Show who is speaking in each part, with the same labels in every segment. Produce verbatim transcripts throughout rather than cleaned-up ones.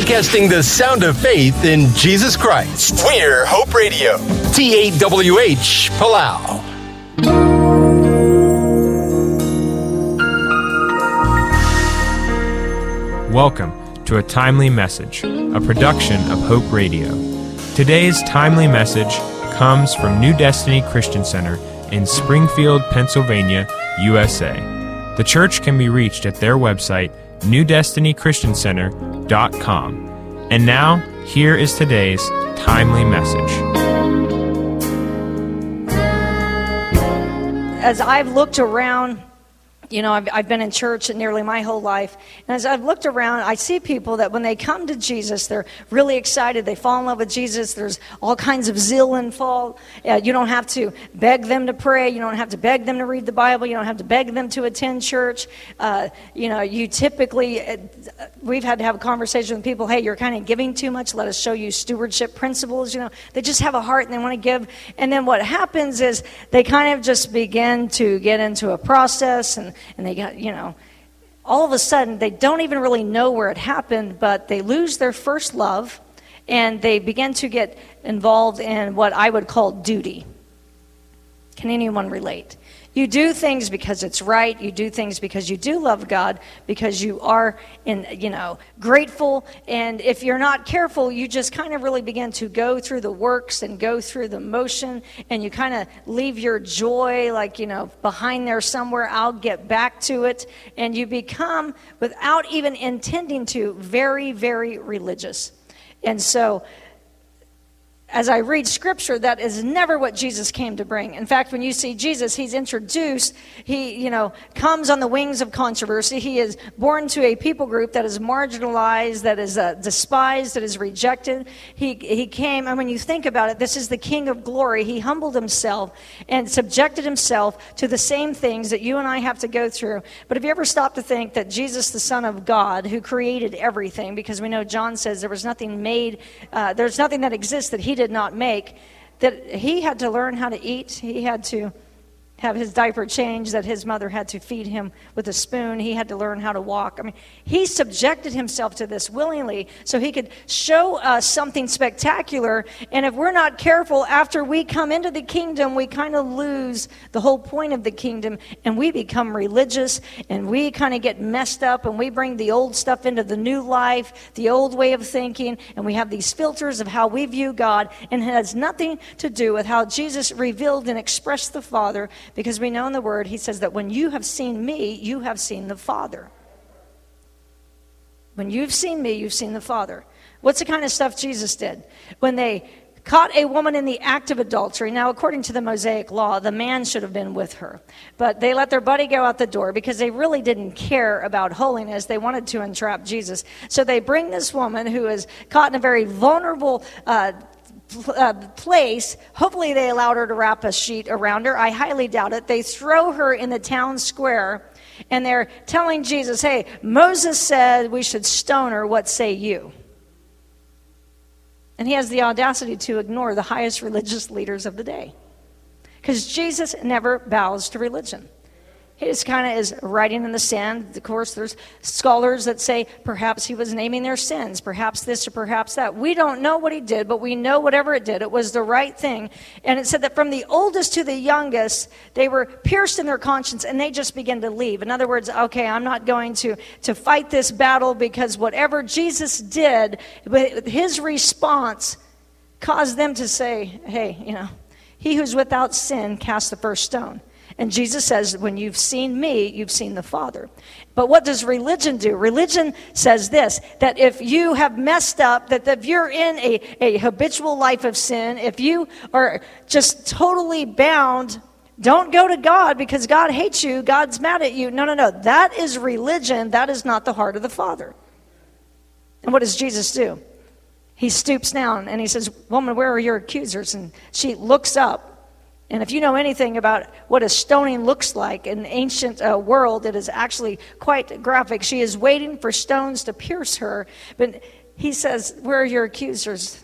Speaker 1: broadcasting the sound of faith in Jesus Christ.
Speaker 2: We're Hope Radio.
Speaker 1: T A W H, Palau.
Speaker 3: Welcome to A Timely Message, a production of Hope Radio. Today's timely message comes from New Destiny Christian Center in Springfield, Pennsylvania, U S A. The church can be reached at their website, new destiny christian center dot com. And now, here is today's timely message.
Speaker 4: As I've looked around, you know, I've, I've been in church nearly my whole life, and as I've looked around, I see people that when they come to Jesus, they're really excited. They fall in love with Jesus. There's all kinds of zeal involved. Uh, you don't have to beg them to pray. You don't have to beg them to read the Bible. You don't have to beg them to attend church. Uh, you know, you typically, uh, we've had to have a conversation with people, hey, you're kind of giving too much. Let us show you stewardship principles. You know, they just have a heart and they want to give. And then what happens is they kind of just begin to get into a process, and And they got, you know, all of a sudden, they don't even really know where it happened, but they lose their first love, and they begin to get involved in what I would call duty. Can anyone relate? You do things because it's right. You do things because you do love God, because you are, in, you know, grateful. And if you're not careful, you just kind of really begin to go through the works and go through the motion, and you kind of leave your joy, like, you know, behind there somewhere. I'll get back to it. And you become, without even intending to, very, very religious. And so, as I read Scripture, that is never what Jesus came to bring. In fact, when you see Jesus, he's introduced, he, you know, comes on the wings of controversy. He is born to a people group that is marginalized, that is uh, despised, that is rejected. He, he came, and when you think about it, this is the King of glory. He humbled himself and subjected himself to the same things that you and I have to go through. But have you ever stopped to think that Jesus, the Son of God, who created everything, because we know John says there was nothing made, uh, there's nothing that exists that he did not make, that he had to learn how to eat, he had to have his diaper changed, that his mother had to feed him with a spoon, he had to learn how to walk. I mean, he subjected himself to this willingly so he could show us something spectacular. And if we're not careful, after we come into the kingdom, we kind of lose the whole point of the kingdom, and we become religious, and we kind of get messed up, and we bring the old stuff into the new life, the old way of thinking, and we have these filters of how we view God, and it has nothing to do with how Jesus revealed and expressed the Father. Because we know in the Word, he says that when you have seen me, you have seen the Father. When you've seen me, you've seen the Father. What's the kind of stuff Jesus did? When they caught a woman in the act of adultery. Now, according to the Mosaic law, the man should have been with her. But they let their buddy go out the door because they really didn't care about holiness. They wanted to entrap Jesus. So they bring this woman who is caught in a very vulnerable uh Uh, place. Hopefully they allowed her to wrap a sheet around her. I highly doubt it. They throw her in the town square, and they're telling Jesus, hey, Moses said we should stone her. What say you? And he has the audacity to ignore the highest religious leaders of the day, because Jesus never bows to religion. He just kind of is writing in the sand. Of course, there's scholars that say perhaps he was naming their sins, perhaps this or perhaps that. We don't know what he did, but we know whatever it did, it was the right thing. And it said that from the oldest to the youngest, they were pierced in their conscience, and they just began to leave. In other words, okay, I'm not going to, to fight this battle, because whatever Jesus did, his response caused them to say, hey, you know, he who's without sin cast the first stone. And Jesus says, when you've seen me, you've seen the Father. But what does religion do? Religion says this, that if you have messed up, that if you're in a, a habitual life of sin, if you are just totally bound, don't go to God because God hates you, God's mad at you. No, no, no. That is religion. That is not the heart of the Father. And what does Jesus do? He stoops down and he says, woman, where are your accusers? And she looks up. And if you know anything about what a stoning looks like in ancient uh, world, it is actually quite graphic. She is waiting for stones to pierce her. But he says, where are your accusers?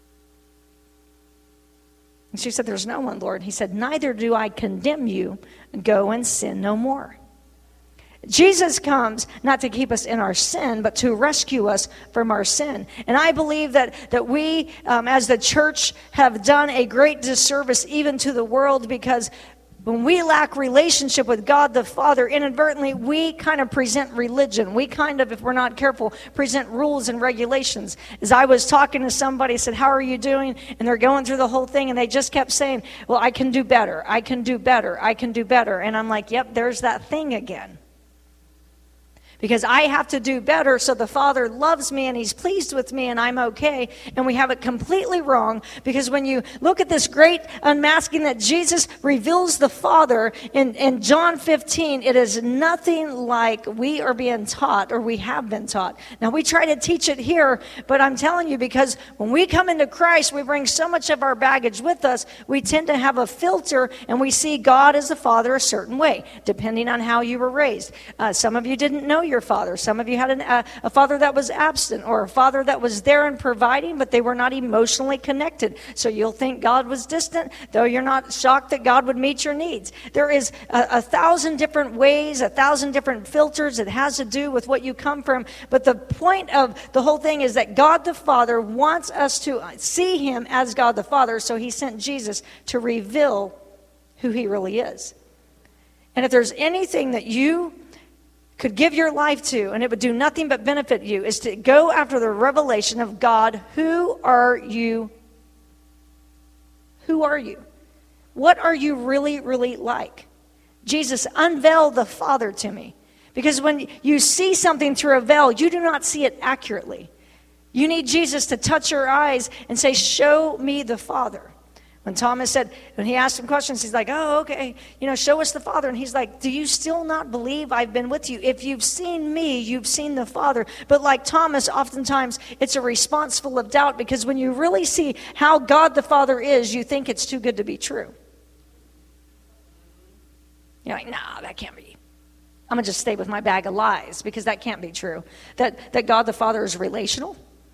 Speaker 4: And she said, there's no one, Lord. He said, neither do I condemn you. Go and sin no more. Jesus comes not to keep us in our sin, but to rescue us from our sin. And I believe that, that we, um, as the church, have done a great disservice even to the world, because when we lack relationship with God the Father, inadvertently, we kind of present religion. We kind of, if we're not careful, present rules and regulations. As I was talking to somebody, I said, how are you doing? And they're going through the whole thing, and they just kept saying, well, I can do better. I can do better. I can do better. And I'm like, yep, there's that thing again. Because I have to do better so the Father loves me and He's pleased with me and I'm okay. And we have it completely wrong, because when you look at this great unmasking that Jesus reveals the Father in, in John fifteen, it is nothing like we are being taught or we have been taught. Now, we try to teach it here, but I'm telling you, because when we come into Christ, we bring so much of our baggage with us, we tend to have a filter and we see God as the Father a certain way, depending on how you were raised. Uh, some of you didn't know your father. Some of you had an, uh, a father that was absent, or a father that was there and providing, but they were not emotionally connected. So you'll think God was distant, though you're not shocked that God would meet your needs. There is a, a thousand different ways, a thousand different filters. It has to do with what you come from. But the point of the whole thing is that God the Father wants us to see Him as God the Father, so He sent Jesus to reveal who He really is. And if there's anything that you could give your life to, and it would do nothing but benefit you, is to go after the revelation of God. Who are you? Who are you? What are you really, really like? Jesus, unveil the Father to me. Because when you see something through a veil, you do not see it accurately. You need Jesus to touch your eyes and say, show me the Father. When Thomas said, when he asked him questions, he's like, oh, okay, you know, show us the Father. And he's like, do you still not believe I've been with you? If you've seen me, you've seen the Father. But like Thomas, oftentimes it's a response full of doubt, because when you really see how God the Father is, you think it's too good to be true. You're like, nah, that can't be. I'm going to just stay with my bag of lies, because that can't be true. That, that God the Father is relational.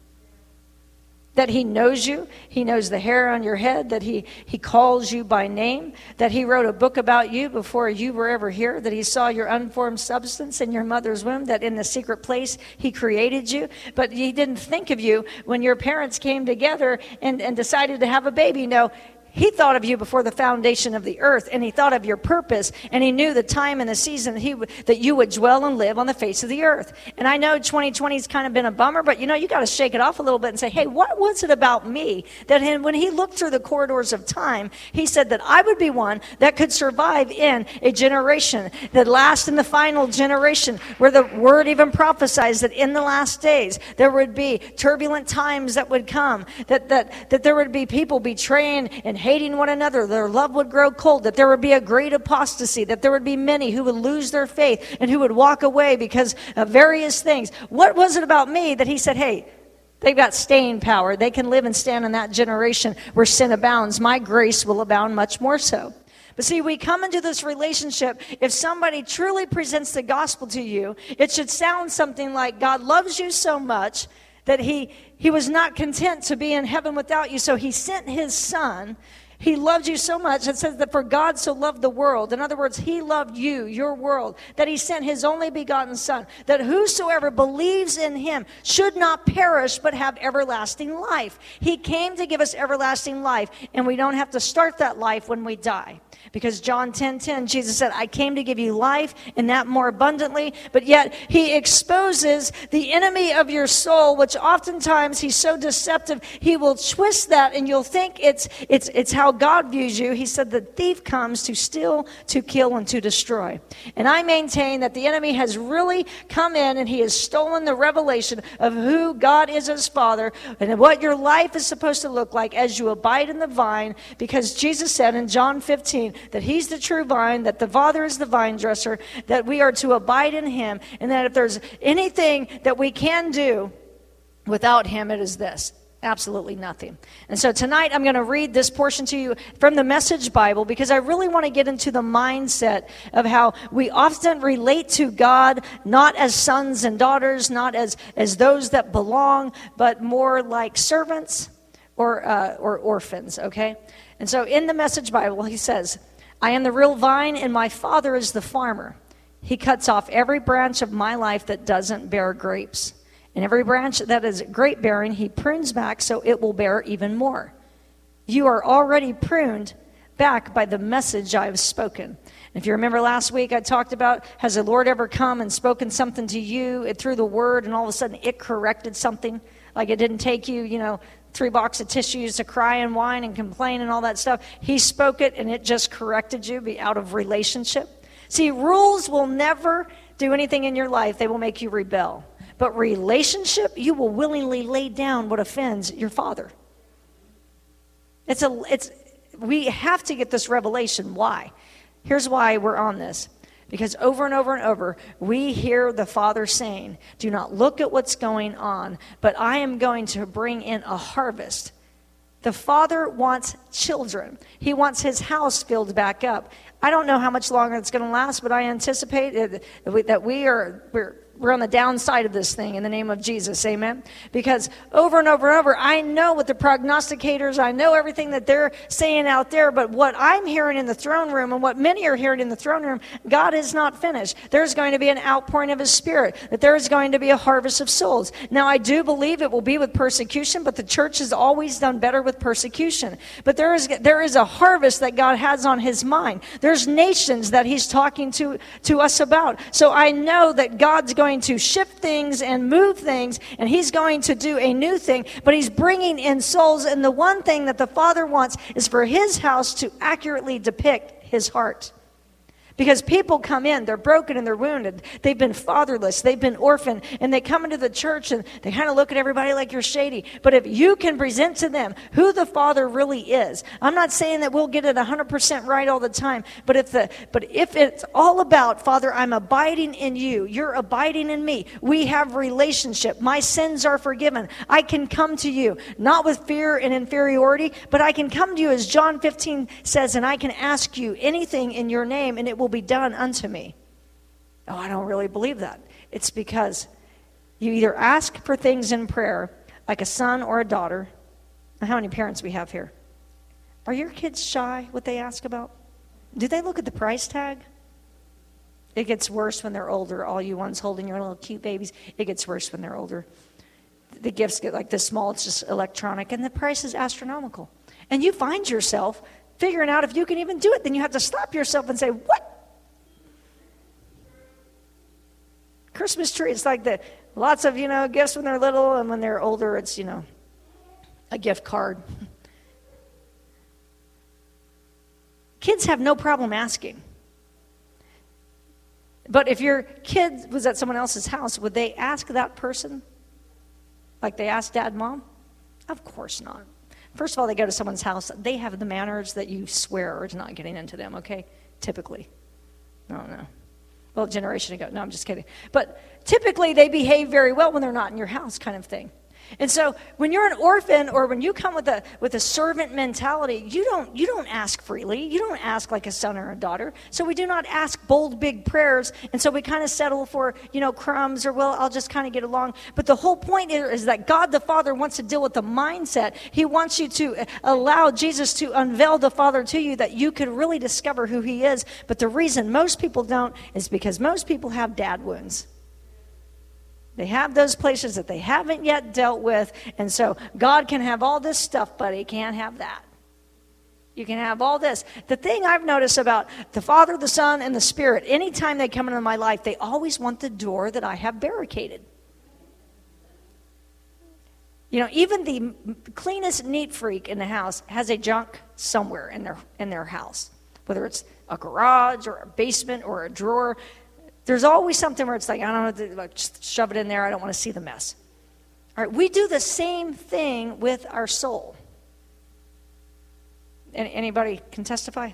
Speaker 4: That He knows you. He knows the hair on your head. That he, he calls you by name. That He wrote a book about you before you were ever here. That He saw your unformed substance in your mother's womb. That in the secret place He created you. But He didn't think of you when your parents came together and, and decided to have a baby. No, He thought of you before the foundation of the earth, and He thought of your purpose, and He knew the time and the season that, he, that you would dwell and live on the face of the earth. And I know twenty twenty has kind of been a bummer, but you know, you got to shake it off a little bit and say, hey, what was it about me that when He looked through the corridors of time, He said that I would be one that could survive in a generation that lasts in the final generation, where the word even prophesies that in the last days there would be turbulent times that would come, that, that, that there would be people betraying and hating one another, their love would grow cold, that there would be a great apostasy, that there would be many who would lose their faith and who would walk away because of various things. What was it about me that He said, hey, they've got staying power. They can live and stand in that generation where sin abounds. My grace will abound much more so. But see, we come into this relationship, if somebody truly presents the gospel to you, it should sound something like, God loves you so much that he, he was not content to be in heaven without you, so He sent His Son. He loved you so much. It says that for God so loved the world. In other words, He loved you, your world, that He sent His only begotten Son, that whosoever believes in Him should not perish but have everlasting life. He came to give us everlasting life, and we don't have to start that life when we die. Because John ten ten, Jesus said, I came to give you life, and that more abundantly. But yet He exposes the enemy of your soul, which oftentimes he's so deceptive, he will twist that, and you'll think it's it's it's how God views you. He said the thief comes to steal, to kill, and to destroy. And I maintain that the enemy has really come in, and he has stolen the revelation of who God is as Father, and what your life is supposed to look like as you abide in the vine. Because Jesus said in John fifteen, that He's the true vine, that the Father is the vine dresser, that we are to abide in Him, and that if there's anything that we can do without Him, it is this. Absolutely nothing. And so tonight I'm going to read this portion to you from the Message Bible, because I really want to get into the mindset of how we often relate to God, not as sons and daughters, not as, as those that belong, but more like servants or uh, or orphans, okay? And so in the Message Bible, he says, I am the real vine, and my Father is the farmer. He cuts off every branch of my life that doesn't bear grapes. And every branch that is grape bearing, he prunes back so it will bear even more. You are already pruned back by the message I have spoken. If you remember last week, I talked about, has the Lord ever come and spoken something to you through the word, and all of a sudden it corrected something? Like it didn't take you, you know, three boxes of tissues to cry and whine and complain and all that stuff. He spoke it, and it just corrected you be out of relationship. See, rules will never do anything in your life. They will make you rebel. But relationship, you will willingly lay down what offends your Father. It's a, it's, we have to get this revelation. Why? Here's why we're on this. Because over and over and over, we hear the Father saying, do not look at what's going on, but I am going to bring in a harvest. The Father wants children. He wants his house filled back up. I don't know how much longer it's going to last, but I anticipate that we are, we're, we're on the downside of this thing in the name of Jesus, amen? Because over and over and over, I know what the prognosticators, I know everything that they're saying out there, but what I'm hearing in the throne room and what many are hearing in the throne room, God is not finished. There's going to be an outpouring of his Spirit, that there is going to be a harvest of souls. Now, I do believe it will be with persecution, but the church has always done better with persecution. But there is there is a harvest that God has on his mind. There's nations that he's talking to, to us about. So I know that God's going going to shift things and move things, and he's going to do a new thing, but he's bringing in souls, and the one thing that the Father wants is for his house to accurately depict his heart. Because people come in, they're broken and they're wounded. They've been fatherless, they've been orphaned, and they come into the church and they kind of look at everybody like you're shady. But if you can present to them who the Father really is, I'm not saying that we'll get it one hundred percent right all the time, but if the but if it's all about, Father, I'm abiding in you, you're abiding in me, we have relationship, my sins are forgiven, I can come to you, not with fear and inferiority, but I can come to you, as John fifteen says, and I can ask you anything in your name, and it will will be done unto me. Oh, I don't really believe that. It's because you either ask for things in prayer, like a son or a daughter. Now, how many parents we have here? Are your kids shy what they ask about? Do they look at the price tag? It gets worse when they're older. All you ones holding your little cute babies, it gets worse when they're older. The gifts get like this small, it's just electronic, and the price is astronomical. And you find yourself figuring out if you can even do it. Then you have to stop yourself and say, what? Christmas tree, it's like the lots of, you know, gifts when they're little, and when they're older, it's, you know, a gift card. Kids have no problem asking. But if your kid was at someone else's house, would they ask that person like they asked dad, mom? Of course not. First of all, they go to someone's house. They have the manners that you swear are not getting into them, okay? Typically. No, no. Well, a generation ago. No, I'm just kidding. But typically, they behave very well when they're not in your house, kind of thing. And so when you're an orphan, or when you come with a with a servant mentality, you don't you don't ask freely. You don't ask like a son or a daughter. So we do not ask bold, big prayers. And so we kind of settle for, you know, crumbs, or, well, I'll just kind of get along. But the whole point is, is that God the Father wants to deal with the mindset. He wants you to allow Jesus to unveil the Father to you, that you could really discover who he is. But the reason most people don't is because most people have dad wounds. They have those places that they haven't yet dealt with. And so God can have all this stuff, but he can't have that. You can have all this. The thing I've noticed about the Father, the Son, and the Spirit, anytime they come into my life, they always want the door that I have barricaded. You know, even the cleanest neat freak in the house has a junk somewhere in their in their house. Whether it's a garage or a basement or a drawer, there's always something where it's like, I don't know, like, just shove it in there. I don't want to see the mess. All right, we do the same thing with our soul. Any, anybody can testify?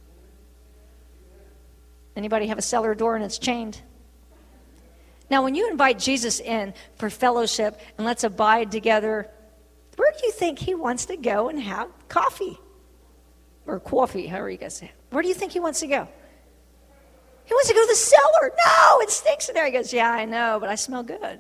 Speaker 4: Anybody have a cellar door and it's chained? Now, when you invite Jesus in for fellowship and let's abide together, where do you think he wants to go and have coffee? Or coffee, however you guys say it. Where do you think he wants to go? He wants to go to the cellar. No, it stinks in there. He goes, yeah, I know, but I smell good.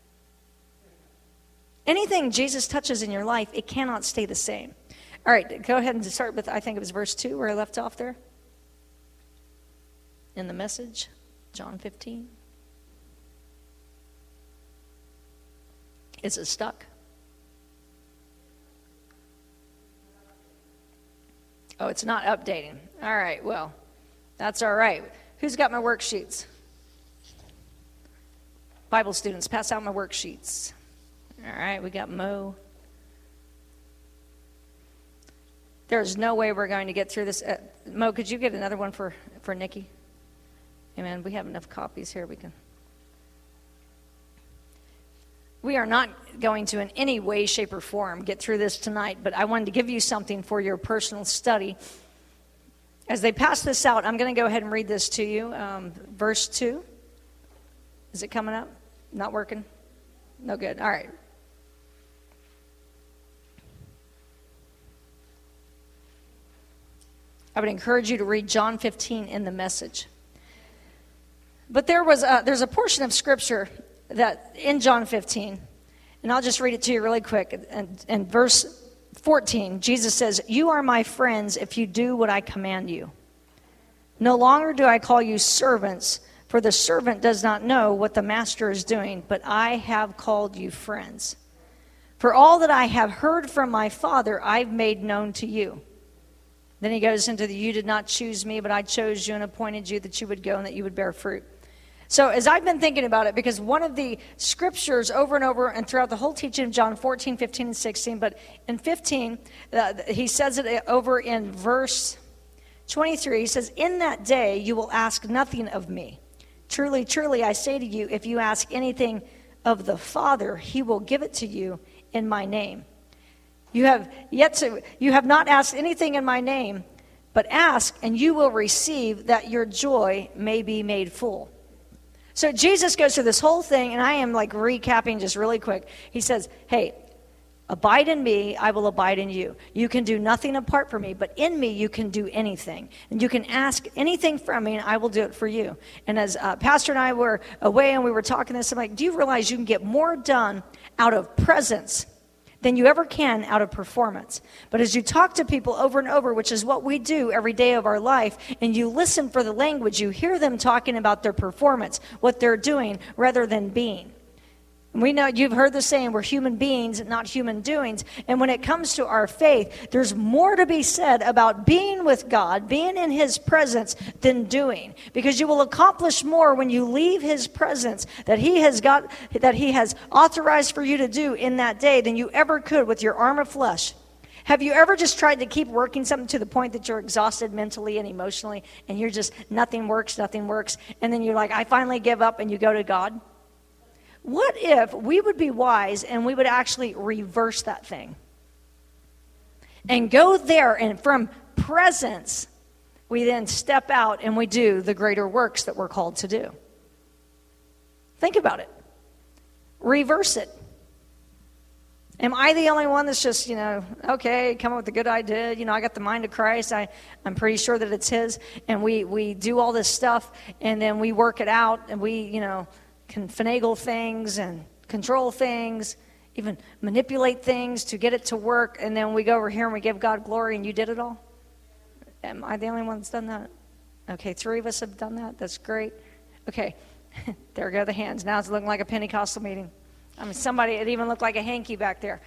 Speaker 4: Anything Jesus touches in your life, it cannot stay the same. All right, go ahead and start with, I think it was verse two where I left off there. In the message. John fifteen. Is it stuck? Oh, it's not updating. All right, well, that's all right. Who's got my worksheets? Bible students, pass out my worksheets. All right, we got Mo. There's no way we're going to get through this. Uh, Mo, could you get another one for, for Nikki? Amen. We have enough copies here. We can. We are not going to in any way, shape, or form get through this tonight, but I wanted to give you something for your personal study. As they pass this out, I'm going to go ahead and read this to you. Um, verse two. Is it coming up? Not working? No good. All right. I would encourage you to read John fifteen in the Message. But there was a, there's a portion of Scripture that in John fifteen, and I'll just read it to you really quick. And, and verse fourteen, Jesus says, "You are my friends if you do what I command you. No longer do I call you servants, for the servant does not know what the master is doing, but I have called you friends. For all that I have heard from my Father, I've made known to you." Then he goes into the, "You did not choose me, but I chose you and appointed you that you would go and that you would bear fruit." So as I've been thinking about it, because one of the scriptures over and over and throughout the whole teaching of John fourteen, fifteen, and sixteen, but in fifteen, uh, he says it over in verse twenty-three. He says, "In that day you will ask nothing of me. Truly, truly, I say to you, if you ask anything of the Father, he will give it to you in my name. You have yet to, you have not asked anything in my name, but ask and you will receive, that your joy may be made full." So Jesus goes through this whole thing, and I am like recapping just really quick. He says, hey, abide in me, I will abide in you. You can do nothing apart from me, but in me you can do anything. And you can ask anything from me, and I will do it for you. And as uh, Pastor and I were away and we were talking this, I'm like, do you realize you can get more done out of presence than you ever can out of performance? But as you talk to people over and over, which is what we do every day of our life, and you listen for the language, you hear them talking about their performance, what they're doing, rather than being. And we know, you've heard the saying, we're human beings, not human doings. And when it comes to our faith, there's more to be said about being with God, being in his presence, than doing. Because you will accomplish more when you leave his presence that he has got, that he has authorized for you to do in that day than you ever could with your arm of flesh. Have you ever just tried to keep working something to the point that you're exhausted mentally and emotionally, and you're just, nothing works, nothing works, and then you're like, I finally give up, and you go to God? What if we would be wise and we would actually reverse that thing? And go there, and from presence, we then step out and we do the greater works that we're called to do. Think about it. Reverse it. Am I the only one that's just, you know, okay, come up with a good idea. You know, I got the mind of Christ. I, I'm pretty sure that it's his. And we, we do all this stuff, and then we work it out, and we, you know, can finagle things and control things, even manipulate things to get it to work, and then we go over here and we give God glory, and you did it all? Am I the only one that's done that? Okay, three of us have done that. That's great. Okay, there go the hands. Now it's looking like a Pentecostal meeting. I mean, somebody, it even looked like a hanky back there.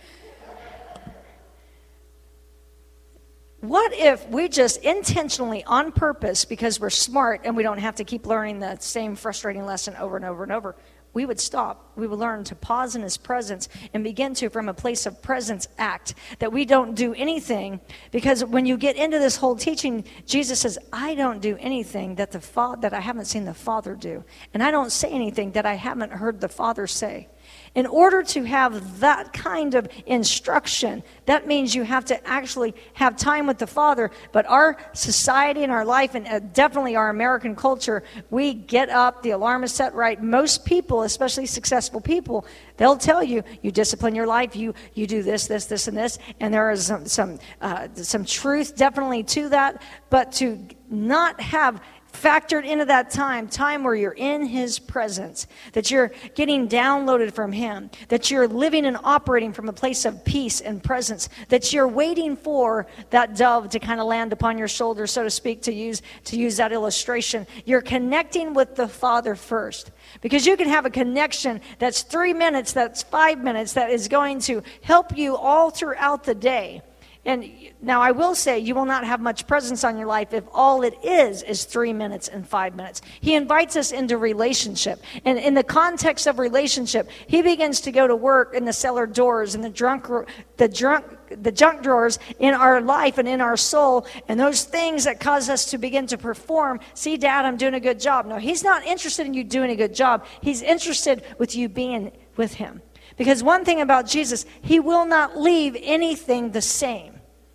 Speaker 4: What if we just intentionally, on purpose, because we're smart and we don't have to keep learning the same frustrating lesson over and over and over, we would stop. We would learn to pause in his presence and begin to, from a place of presence, act. That we don't do anything, because when you get into this whole teaching, Jesus says, I don't do anything that the fa- that I haven't seen the Father do. And I don't say anything that I haven't heard the Father say. In order to have that kind of instruction, that means you have to actually have time with the Father. But our society and our life, and definitely our American culture, we get up, the alarm is set right. Most people, especially successful people, they'll tell you, you discipline your life, you you do this, this, this, and this. And there is some, some, uh, some truth definitely to that. But to not have factored into that time, time where you're in his presence, that you're getting downloaded from him, that you're living and operating from a place of peace and presence, that you're waiting for that dove to kind of land upon your shoulder, so to speak, to use to use that illustration. You're connecting with the Father first. Because you can have a connection that's three minutes, that's five minutes, that is going to help you all throughout the day. And now I will say you will not have much presence on your life if all it is is three minutes and five minutes. He invites us into relationship. And in the context of relationship, he begins to go to work in the cellar doors and the drunk, the drunk, the junk drawers in our life and in our soul, and those things that cause us to begin to perform. See, Dad, I'm doing a good job. No, he's not interested in you doing a good job. He's interested with you being with him. Because one thing about Jesus, he will not leave anything the same.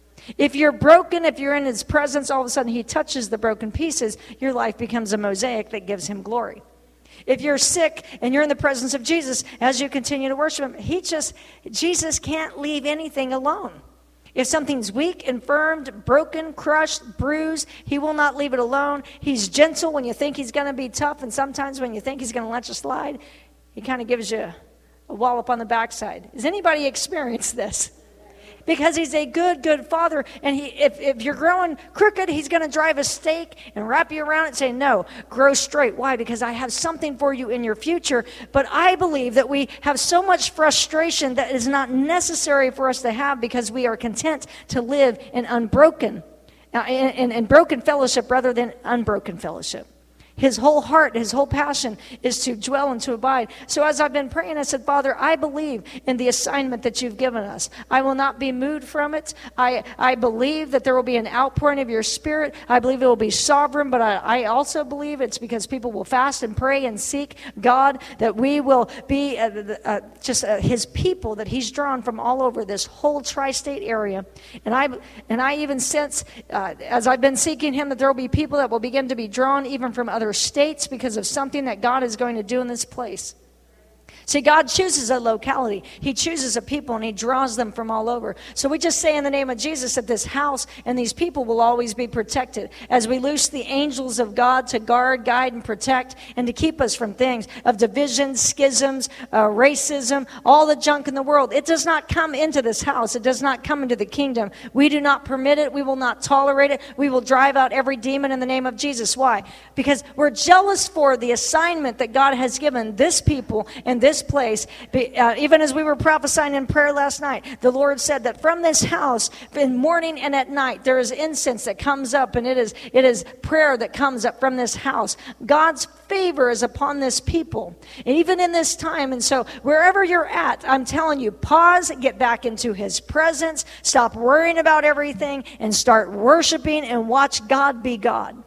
Speaker 4: If you're broken, if you're in his presence, all of a sudden he touches the broken pieces, your life becomes a mosaic that gives him glory. If you're sick and you're in the presence of Jesus, as you continue to worship him, he just, Jesus can't leave anything alone. If something's weak, infirmed, broken, crushed, bruised, he will not leave it alone. He's gentle when you think he's going to be tough, and sometimes when you think he's going to let you slide, he kind of gives you a wallop on the backside. Has anybody experienced this? Because he's a good, good father. And he, if, if you're growing crooked, he's going to drive a stake and wrap you around it and say, no, grow straight. Why? Because I have something for you in your future. But I believe that we have so much frustration that is not necessary for us to have, because we are content to live in unbroken, uh, in, in, in broken fellowship rather than unbroken fellowship. His whole heart, his whole passion is to dwell and to abide. So as I've been praying, I said, Father, I believe in the assignment that you've given us. I will not be moved from it. I, I believe that there will be an outpouring of your Spirit. I believe it will be sovereign, but I, I also believe it's because people will fast and pray and seek God, that we will be uh, uh, just uh, his people that he's drawn from all over this whole tri-state area. And I, and I even sense, uh, as I've been seeking him, that there will be people that will begin to be drawn even from other states because of something that God is going to do in this place. See, God chooses a locality. He chooses a people, and he draws them from all over. So we just say in the name of Jesus that this house and these people will always be protected as we loose the angels of God to guard, guide, and protect, and to keep us from things of division, schisms, uh, racism, all the junk in the world. It does not come into this house. It does not come into the kingdom. We do not permit it. We will not tolerate it. We will drive out every demon in the name of Jesus. Why? Because we're jealous for the assignment that God has given this people and this place. Uh, even as we were prophesying in prayer last night, the Lord said that from this house, in morning and at night, there is incense that comes up, and it is it is prayer that comes up from this house. God's favor is upon this people, and even in this time. And so wherever you're at, I'm telling you, pause, get back into his presence, stop worrying about everything, and start worshiping and watch God be God.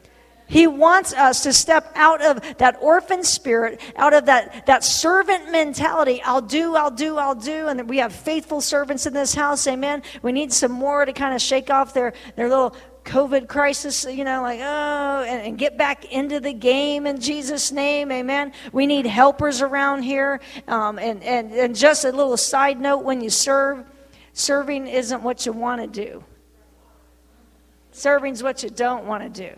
Speaker 4: He wants us to step out of that orphan spirit, out of that, that servant mentality. I'll do, I'll do, I'll do. And we have faithful servants in this house, amen. We need some more to kind of shake off their, their little COVID crisis, you know, like, oh, and, and get back into the game in Jesus' name, amen. We need helpers around here. Um, and, and, and just a little side note, when you serve, serving isn't what you want to do. Serving's what you don't want to do.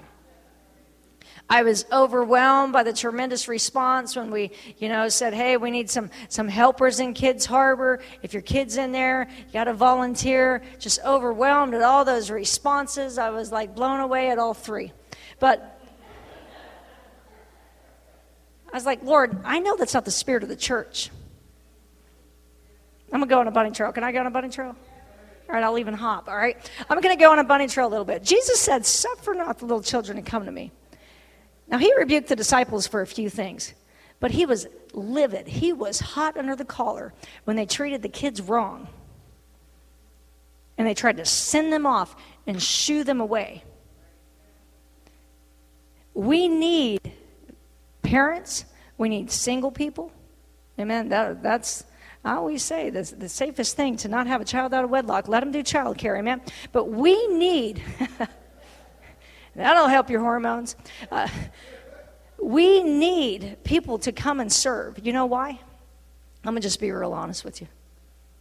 Speaker 4: I was overwhelmed by the tremendous response when we, you know, said, hey, we need some, some helpers in Kids Harbor. If your kid's in there, you got to volunteer. Just overwhelmed at all those responses. I was like blown away at all three. But I was like, Lord, I know that's not the spirit of the church. I'm going to go on a bunny trail. Can I go on a bunny trail? All right, I'll even hop, all right? I'm going to go on a bunny trail a little bit. Jesus said, suffer not the little children to come to me. Now, he rebuked the disciples for a few things, but he was livid. He was hot under the collar when they treated the kids wrong. And they tried to send them off and shoo them away. We need parents. We need single people. Amen. That, that's, I always say, the, the safest thing to not have a child out of wedlock. Let them do child care, amen. But we need... That'll help your hormones. Uh, we need people to come and serve. You know why? I'm going to just be real honest with you.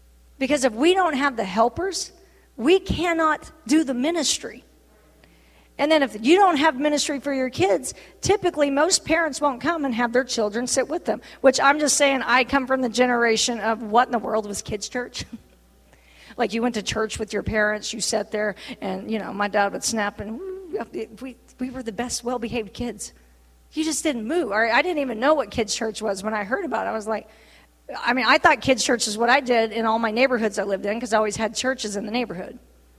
Speaker 4: Because if we don't have the helpers, we cannot do the ministry. And then if you don't have ministry for your kids, typically most parents won't come and have their children sit with them, which I'm just saying I come from the generation of what in the world was kids' church? Like you went to church with your parents, you sat there, and, you know, my dad would snap, and we, we were the best well-behaved kids. You just didn't move. Or I didn't even know what kids' church was when I heard about it. I was like, I mean, I thought kids' church is what I did in all my neighborhoods I lived in because I always had churches in the neighborhood.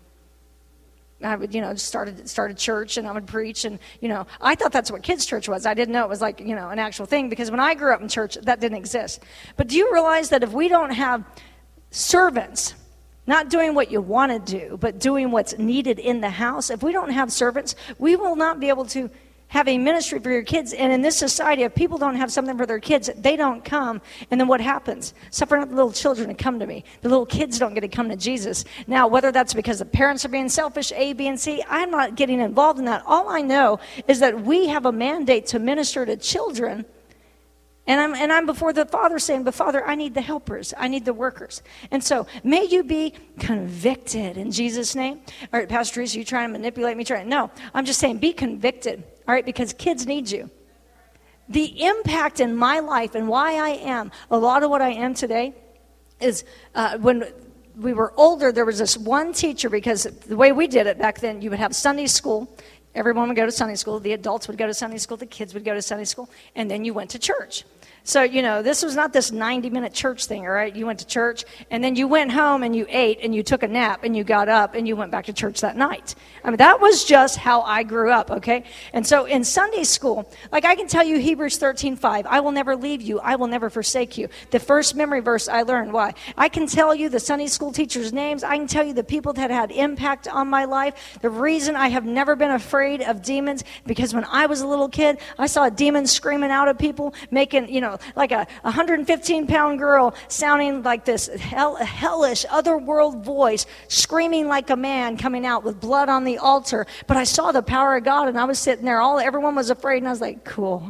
Speaker 4: I would, you know, started started church and I would preach and, you know, I thought that's what kids' church was. I didn't know it was like, you know, an actual thing because when I grew up in church, that didn't exist. But do you realize that if we don't have servants, not doing what you want to do, but doing what's needed in the house, if we don't have servants, we will not be able to have a ministry for your kids. And in this society, if people don't have something for their kids, they don't come. And then what happens? Suffer not the little children to come to me. The little kids don't get to come to Jesus. Now, whether that's because the parents are being selfish, A, B, and C, I'm not getting involved in that. All I know is that we have a mandate to minister to children. And I'm, and I'm before the Father saying, but Father, I need the helpers. I need the workers. And so may you be convicted in Jesus' name. All right, Pastor Teresa, you trying to manipulate me? Trying? No, I'm just saying be convicted. All right, because kids need you. The impact in my life and why I am, a lot of what I am today is uh, when we were older, there was this one teacher, because the way we did it back then, you would have Sunday school. Everyone would go to Sunday school. The adults would go to Sunday school. The kids would go to Sunday school. And then you went to church. So, you know, this was not this ninety-minute church thing, all right? You went to church, and then you went home, and you ate, and you took a nap, and you got up, and you went back to church that night. I mean, that was just how I grew up, okay? And so in Sunday school, like I can tell you Hebrews thirteen five, I will never leave you. I will never forsake you. The first memory verse I learned. Why? I can tell you the Sunday school teachers' names. I can tell you the people that had impact on my life. The reason I have never been afraid of demons, because when I was a little kid, I saw demons screaming out at people, making, you know, like a one hundred fifteen pound girl sounding like this hell, hellish otherworld voice, screaming like a man coming out with blood on the altar. But I saw the power of God, and I was sitting there, all everyone was afraid, and I was like, cool.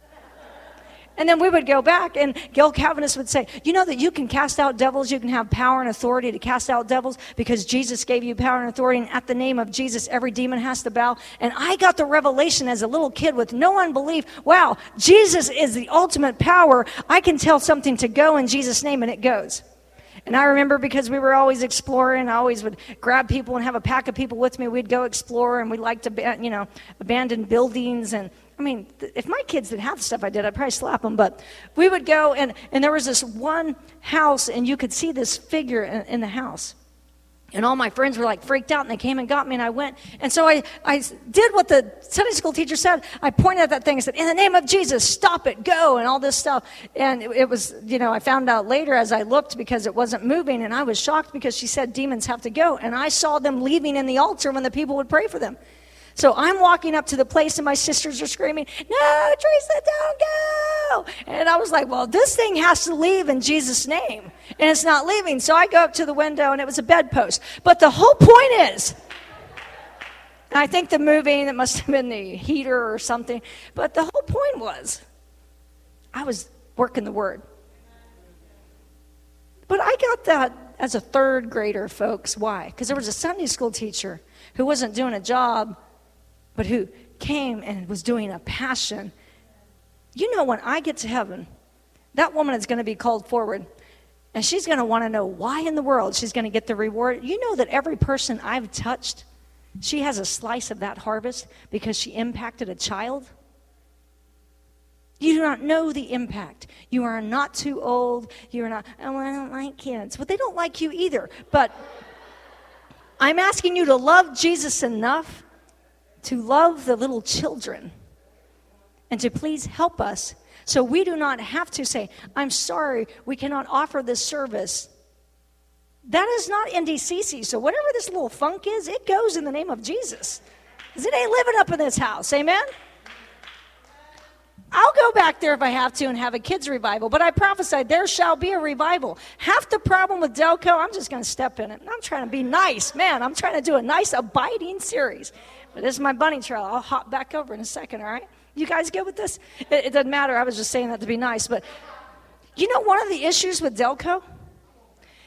Speaker 4: And then we would go back, and Gil Calvinist would say, you know that you can cast out devils, you can have power and authority to cast out devils because Jesus gave you power and authority, and at the name of Jesus, every demon has to bow. And I got the revelation as a little kid with no unbelief, wow, Jesus is the ultimate power. I can tell something to go in Jesus' name, and it goes. And I remember because we were always exploring, I always would grab people and have a pack of people with me. We'd go explore, and we'd like to, you know, abandon buildings. And I mean, if my kids did half the stuff I did, I'd probably slap them. But we would go, and, and there was this one house, and you could see this figure in, in the house. And all my friends were like freaked out, and they came and got me, and I went. And so I, I did what the Sunday school teacher said. I pointed at that thing and said, in the name of Jesus, stop it, go, and all this stuff. And it, it was, you know, I found out later as I looked because it wasn't moving, and I was shocked because she said demons have to go. And I saw them leaving in the altar when the people would pray for them. So I'm walking up to the place, and my sisters are screaming, no, Teresa, don't go. And I was like, well, this thing has to leave in Jesus' name. And it's not leaving. So I go up to the window, and it was a bedpost. But the whole point is, I think the moving, it must have been the heater or something. But the whole point was, I was working the word. But I got that as a third grader, folks. Why? Because there was a Sunday school teacher who wasn't doing a job, but who came and was doing a passion. You know, when I get to heaven, that woman is going to be called forward, and she's going to want to know why in the world she's going to get the reward. You know that every person I've touched, she has a slice of that harvest because she impacted a child. You do not know the impact. You are not too old. You are not, oh, I don't like kids. Well, they don't like you either. But I'm asking you to love Jesus enough to love the little children and to please help us so we do not have to say, I'm sorry, we cannot offer this service. That is not N D C C. So whatever this little funk is, it goes in the name of Jesus. Because it ain't living up in this house. Amen? I'll go back there if I have to and have a kids' revival, but I prophesied there shall be a revival. Half the problem with Delco, I'm just going to step in it. I'm trying to be nice. Man, I'm trying to do a nice abiding series. But this is my bunny trail. I'll hop back over in a second, all right? You guys good with this? It, it doesn't matter. I was just saying that to be nice. But you know one of the issues with Delco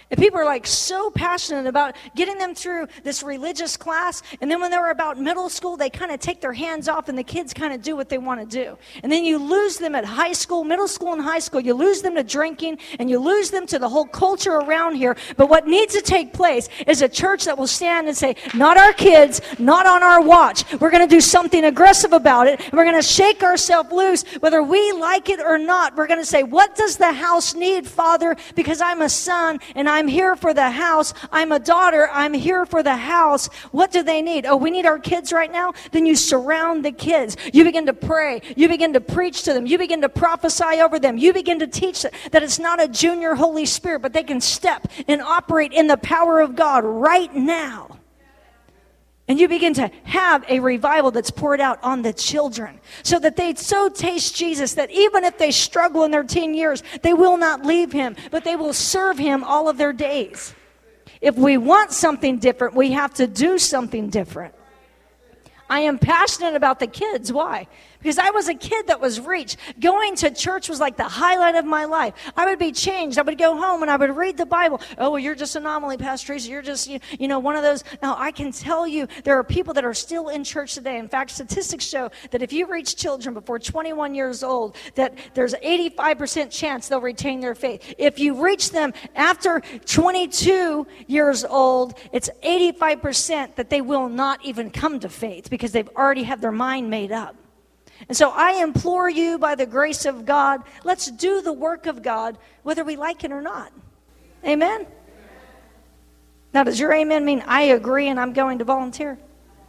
Speaker 4: And people are like so passionate about getting them through this religious class. And then when they're about middle school, they kind of take their hands off and the kids kind of do what they want to do. And then you lose them at high school, middle school and high school. You lose them to drinking and you lose them to the whole culture around here. But what needs to take place is a church that will stand and say, not our kids, not on our watch. We're going to do something aggressive about it. And we're going to shake ourselves loose, whether we like it or not. We're going to say, what does the house need, Father? Because I'm a son and I'm here for the house. I'm a daughter. I'm here for the house. What do they need? Oh, we need our kids right now? Then you surround the kids. You begin to pray. You begin to preach to them. You begin to prophesy over them. You begin to teach them that it's not a junior Holy Spirit, but they can step and operate in the power of God right now. And you begin to have a revival that's poured out on the children so that they so taste Jesus that even if they struggle in their teen years, they will not leave him, but they will serve him all of their days. If we want something different, we have to do something different. I am passionate about the kids. Why? Because I was a kid that was reached. Going to church was like the highlight of my life. I would be changed. I would go home and I would read the Bible. Oh, well, you're just an anomaly, Pastor Teresa. You're just, you, you know, one of those. Now, I can tell you there are people that are still in church today. In fact, statistics show that if you reach children before twenty-one years old, that there's an eighty-five percent chance they'll retain their faith. If you reach them after twenty-two years old, it's eighty-five percent that they will not even come to faith because they've already had their mind made up. And so I implore you by the grace of God, let's do the work of God, whether we like it or not. Amen? Now, does your amen mean I agree and I'm going to volunteer?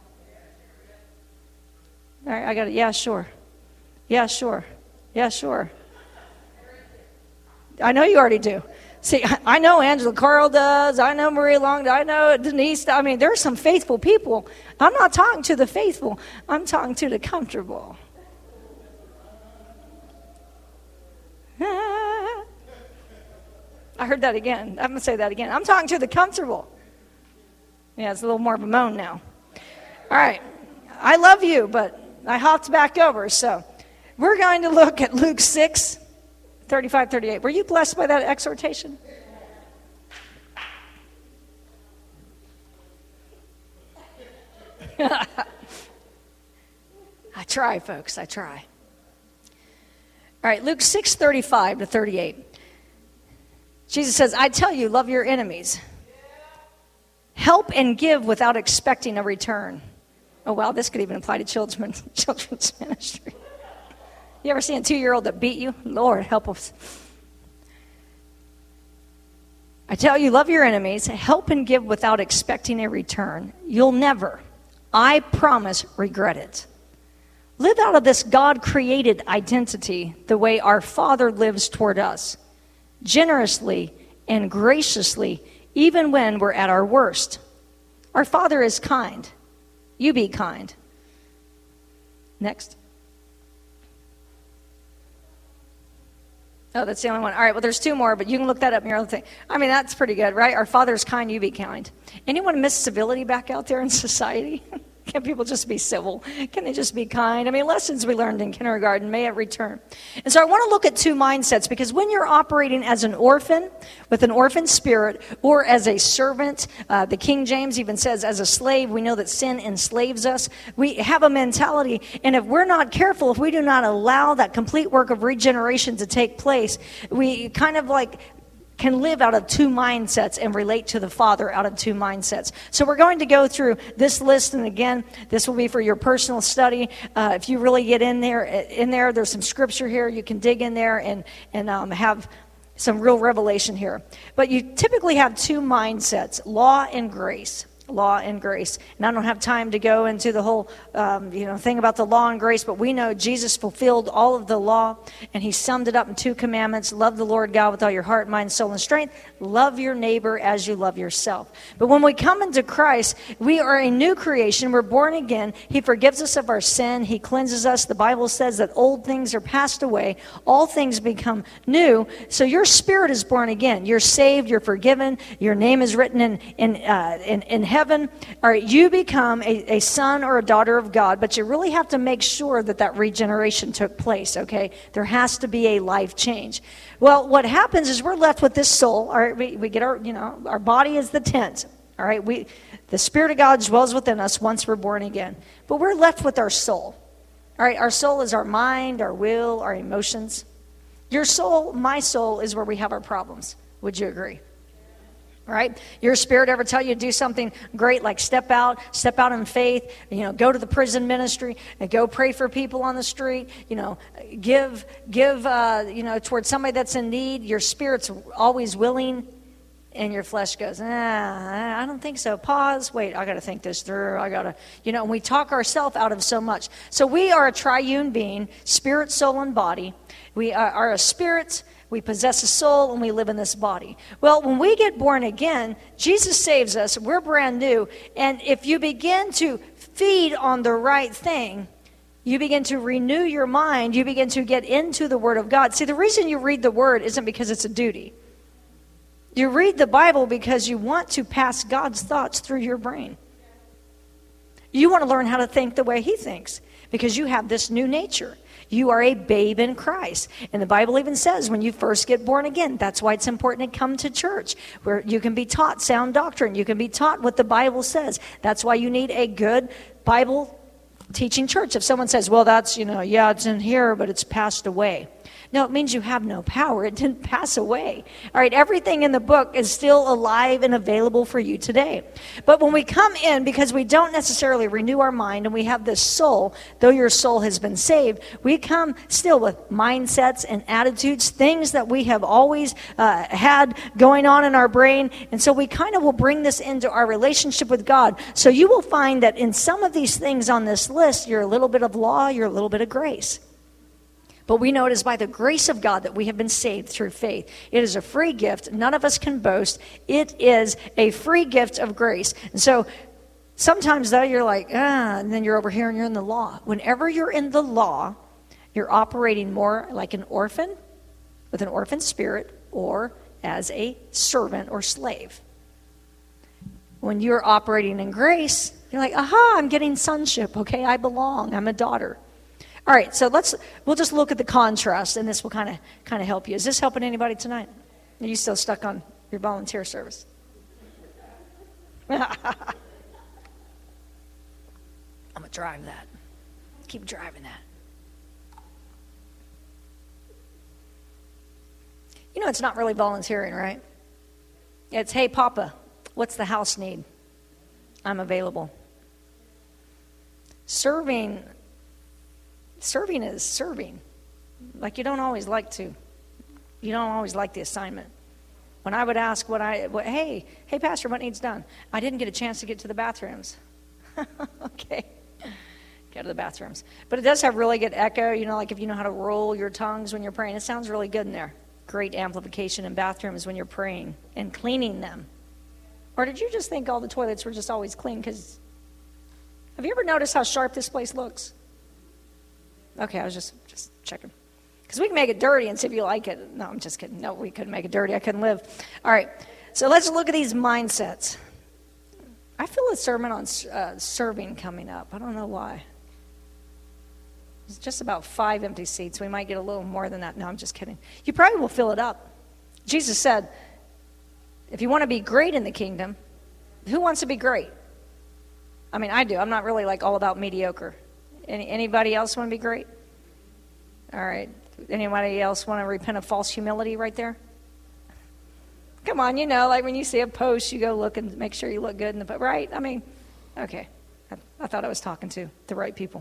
Speaker 4: All right, I got it. Yeah, sure. Yeah, sure. Yeah, sure. I know you already do. See, I know Angela Carl does. I know Marie Long. I know Denise. I mean, there are some faithful people. I'm not talking to the faithful. I'm talking to the comfortable. I heard that again. I'm going to say that again. I'm talking to the comfortable. Yeah, it's a little more of a moan now. All right. I love you, but I hopped back over. So we're going to look at Luke six, thirty-five, thirty-eight. Were you blessed by that exhortation? I try, folks. I try. All right, Luke six, thirty-five to thirty-eight. Jesus says, I tell you, love your enemies. Help and give without expecting a return. Oh, wow, this could even apply to children's, children's ministry. You ever seen a two-year-old that beat you? Lord, help us. I tell you, love your enemies. Help and give without expecting a return. You'll never, I promise, regret it. Live out of this God-created identity the way our Father lives toward us, generously and graciously, even when we're at our worst. Our Father is kind. You be kind. Next. Oh, that's the only one. All right, well, there's two more, but you can look that up in your own thing. I mean, that's pretty good, right? Our Father is kind, you be kind. Anyone miss civility back out there in society? Can people just be civil? Can they just be kind? I mean, lessons we learned in kindergarten, may it return. And so I want to look at two mindsets, because when you're operating as an orphan, with an orphan spirit, or as a servant, uh, the King James even says as a slave, we know that sin enslaves us. We have a mentality, and if we're not careful, if we do not allow that complete work of regeneration to take place, we kind of like can live out of two mindsets and relate to the Father out of two mindsets. So we're going to go through this list, and again, this will be for your personal study. Uh, if you really get in there, in there, there's some scripture here. You can dig in there and and um, have some real revelation here. But you typically have two mindsets: law and grace. Law and grace. And I don't have time to go into the whole um, you know thing about the law and grace, but we know Jesus fulfilled all of the law, and he summed it up in two commandments: love the Lord God with all your heart, mind, soul, and strength. Love your neighbor as you love yourself. But when we come into Christ, we are a new creation. We're born again. He forgives us of our sin. He cleanses us. The Bible says that old things are passed away. All things become new. So your spirit is born again. You're saved. You're forgiven. Your name is written in in uh, in, in heaven. heaven, all right, you become a, a son or a daughter of God, but you really have to make sure that that regeneration took place, okay? There has to be a life change. Well, what happens is we're left with this soul, all right? We, we get our, you know, our body is the tent, all right? We, the Spirit of God dwells within us once we're born again, but we're left with our soul, all right? Our soul is our mind, our will, our emotions. Your soul, my soul, is where we have our problems. Would you agree? Right? Your spirit ever tell you to do something great, like step out, step out in faith, you know, go to the prison ministry, and go pray for people on the street, you know, give, give, uh, you know, towards somebody that's in need. Your spirit's always willing, and your flesh goes, ah, I don't think so. Pause. Wait, I got to think this through. I got to, you know, and we talk ourselves out of so much. So we are a triune being, spirit, soul, and body. We are, are a spirit. We possess a soul, and we live in this body. Well, when we get born again, Jesus saves us. We're brand new. And if you begin to feed on the right thing, you begin to renew your mind. You begin to get into the Word of God. See, the reason you read the Word isn't because it's a duty. You read the Bible because you want to pass God's thoughts through your brain. You want to learn how to think the way He thinks because you have this new nature. You are a babe in Christ. And the Bible even says when you first get born again, that's why it's important to come to church, where you can be taught sound doctrine. You can be taught what the Bible says. That's why you need a good Bible teaching church. If someone says, well, that's, you know, yeah, it's in here, but it's passed away. No, it means you have no power. It didn't pass away. All right, everything in the book is still alive and available for you today. But when we come in, because we don't necessarily renew our mind, and we have this soul, though your soul has been saved, we come still with mindsets and attitudes, things that we have always uh, had going on in our brain. And so we kind of will bring this into our relationship with God. So you will find that in some of these things on this list, you're a little bit of law, you're a little bit of grace. But we know it is by the grace of God that we have been saved through faith. It is a free gift. None of us can boast. It is a free gift of grace. And so sometimes, though, you're like, ah, and then you're over here and you're in the law. Whenever you're in the law, you're operating more like an orphan with an orphan spirit or as a servant or slave. When you're operating in grace, you're like, aha, I'm getting sonship. Okay, I belong. I'm a daughter. All right, so let's, we'll just look at the contrast, and this will kind of kind of help you. Is this helping anybody tonight? Are you still stuck on your volunteer service? I'm going to drive that. Keep driving that. You know, it's not really volunteering, right? It's, hey, Papa, what's the house need? I'm available. Serving... Serving is serving. Like you don't always like to. You don't always like the assignment. When I would ask what I, what, hey, hey, Pastor, what needs done? I didn't get a chance to get to the bathrooms. Okay. Go to the bathrooms. But it does have really good echo. You know, like if you know how to roll your tongues when you're praying, it sounds really good in there. Great amplification in bathrooms when you're praying and cleaning them. Or did you just think all the toilets were just always clean? Because have you ever noticed how sharp this place looks? Okay, I was just, just checking. Because we can make it dirty and see if you like it. No, I'm just kidding. No, we couldn't make it dirty. I couldn't live. All right, so let's look at these mindsets. I feel a sermon on uh, serving coming up. I don't know why. It's just about five empty seats. We might get a little more than that. No, I'm just kidding. You probably will fill it up. Jesus said, if you want to be great in the kingdom, who wants to be great? I mean, I do. I'm not really like all about mediocre. Any, anybody else want to be great? All right. Anybody else want to repent of false humility right there? Come on, you know, like when you see a post, you go look and make sure you look good in the post, right? I mean, okay. I, I thought I was talking to the right people.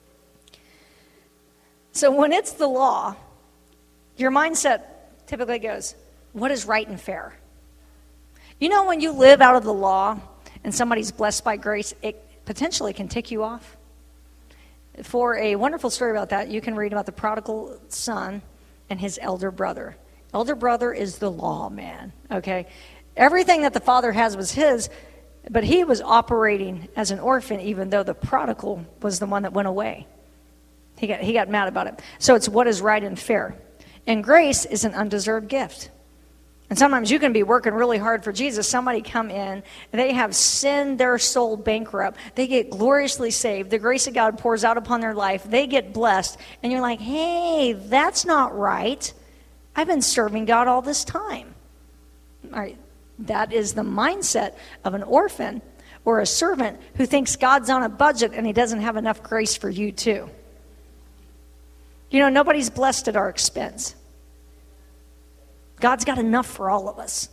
Speaker 4: So when it's the law, your mindset typically goes, what is right and fair? You know, when you live out of the law and somebody's blessed by grace, it potentially can tick you off. For a wonderful story about that, you can read about the prodigal son and his elder brother. Elder brother is the law man, okay? Everything that the father has was his, but he was operating as an orphan even though the prodigal was the one that went away. He got, he got mad about it. So it's what is right and fair. And grace is an undeserved gift. And sometimes you can be working really hard for Jesus. Somebody come in, they have sinned their soul bankrupt. They get gloriously saved. The grace of God pours out upon their life. They get blessed. And you're like, hey, that's not right. I've been serving God all this time. All right, that is the mindset of an orphan or a servant who thinks God's on a budget and he doesn't have enough grace for you too. You know, nobody's blessed at our expense. God's got enough for all of us.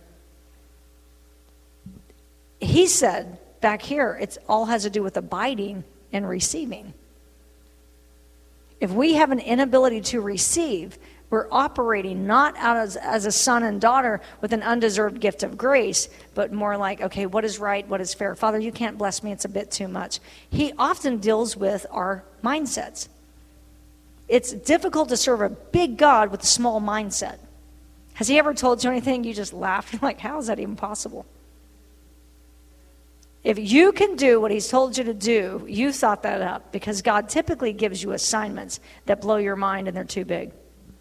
Speaker 4: He said back here, it all has to do with abiding and receiving. If we have an inability to receive, we're operating not out as, as a son and daughter with an undeserved gift of grace, but more like, okay, what is right, what is fair? Father, you can't bless me, it's a bit too much. He often deals with our mindsets. It's difficult to serve a big God with a small mindset. Has he ever told you anything? You just laugh. You're like, how is that even possible? If you can do what he's told you to do, you thought that up, because God typically gives you assignments that blow your mind and they're too big.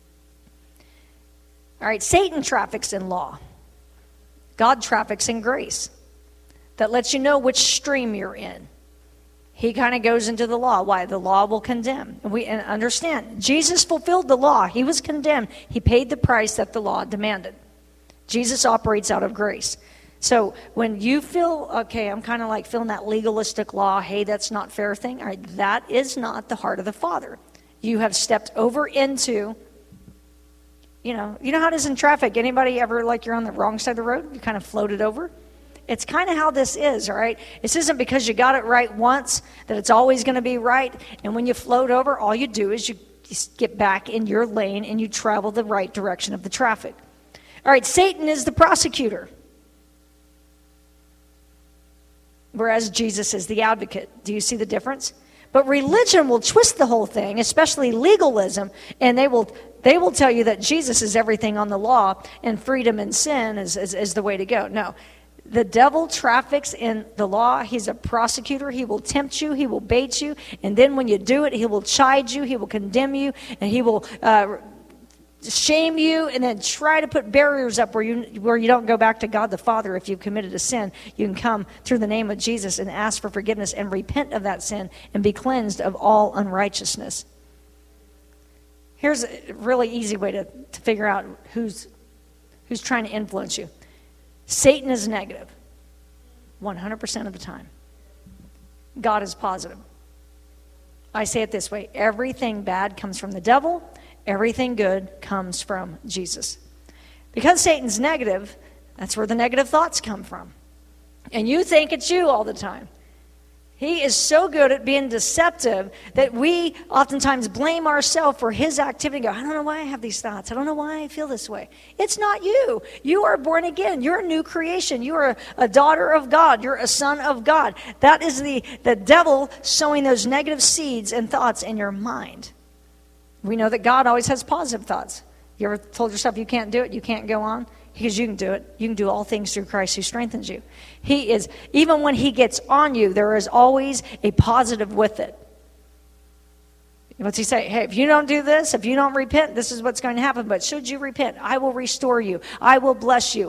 Speaker 4: All right, Satan traffics in law. God traffics in grace. That lets you know which stream you're in. He kind of goes into the law. Why? The law will condemn. And we and understand, Jesus fulfilled the law. He was condemned. He paid the price that the law demanded. Jesus operates out of grace. So when you feel, okay, I'm kind of like feeling that legalistic law, hey, that's not fair thing. All right, that is not the heart of the Father. You have stepped over into, you know, you know how it is in traffic. Anybody ever like you're on the wrong side of the road? You kind of floated over. It's kind of how this is, all right? This isn't because you got it right once that it's always going to be right. And when you float over, all you do is you just get back in your lane and you travel the right direction of the traffic. All right, Satan is the prosecutor, whereas Jesus is the advocate. Do you see the difference? But religion will twist the whole thing, especially legalism, and they will they will tell you that Jesus is everything on the law and freedom and sin is, is, is the way to go. No. The devil traffics in the law. He's a prosecutor. He will tempt you. He will bait you. And then when you do it, he will chide you. He will condemn you. And he will uh, shame you and then try to put barriers up where you, where you don't go back to God the Father. If you've committed a sin, you can come through the name of Jesus and ask for forgiveness and repent of that sin and be cleansed of all unrighteousness. Here's a really easy way to, to figure out who's, who's trying to influence you. Satan is negative one hundred percent of the time. God is positive. I say it this way. Everything bad comes from the devil. Everything good comes from Jesus. Because Satan's negative, that's where the negative thoughts come from. And you think it's you all the time. He is so good at being deceptive that we oftentimes blame ourselves for his activity. Go, I don't know why I have these thoughts. I don't know why I feel this way. It's not you. You are born again. You're a new creation. You are a, a daughter of God. You're a son of God. That is the, the devil sowing those negative seeds and thoughts in your mind. We know that God always has positive thoughts. You ever told yourself you can't do it, you can't go on? Because you can do it. You can do all things through Christ who strengthens you. He is, even when he gets on you, there is always a positive with it. What's he say? Hey, if you don't do this, if you don't repent, this is what's going to happen. But should you repent, I will restore you. I will bless you.